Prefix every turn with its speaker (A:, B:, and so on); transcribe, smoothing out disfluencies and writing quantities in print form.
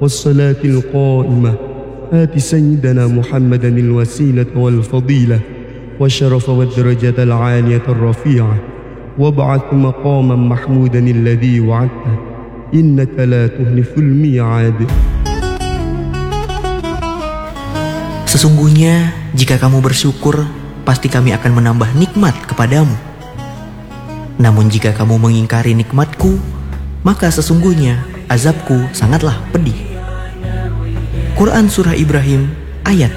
A: والصلاة القائمة آت سيدنا محمدا الوسيلة والفضيلة والشرف والدرجة العالية الرفيعة وابعث مقاما محمودا الذي وعدته إنك لا تخلف الميعاد.
B: Sesungguhnya jika kamu bersyukur, pasti kami akan menambah nikmat kepadamu. Namun jika kamu mengingkari nikmatku, maka sesungguhnya azabku sangatlah pedih. Quran Surah Ibrahim ayat